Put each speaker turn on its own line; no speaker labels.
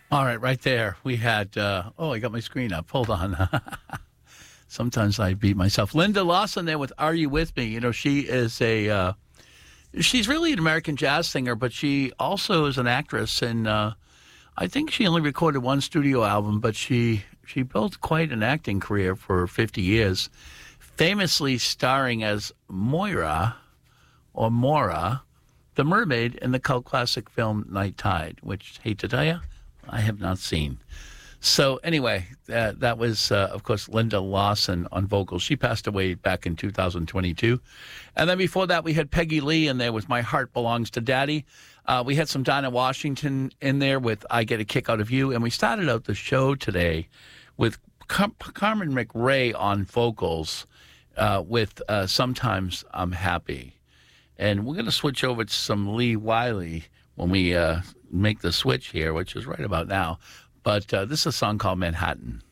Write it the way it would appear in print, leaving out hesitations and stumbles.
All right there. We had, I got my screen up. Hold on. Sometimes I beat myself. Linda Lawson there with Are You With Me? You know, she is she's really an American jazz singer, but she also is an actress. And I think she only recorded one studio album, but she built quite an acting career for 50 years, famously starring as Moira, the mermaid in the cult classic film Night Tide, which, hate to tell you, I have not seen. So anyway, that was, of course, Linda Lawson on vocals. She passed away back in 2022. And then before that, we had Peggy Lee in there with My Heart Belongs to Daddy. We had some Dinah Washington in there with I Get a Kick Out of You. And we started out the show today with Carmen McRae on vocals with Sometimes I'm Happy. And we're going to switch over to some Lee Wiley when we make the switch here, which is right about now. But this is a song called Manhattan.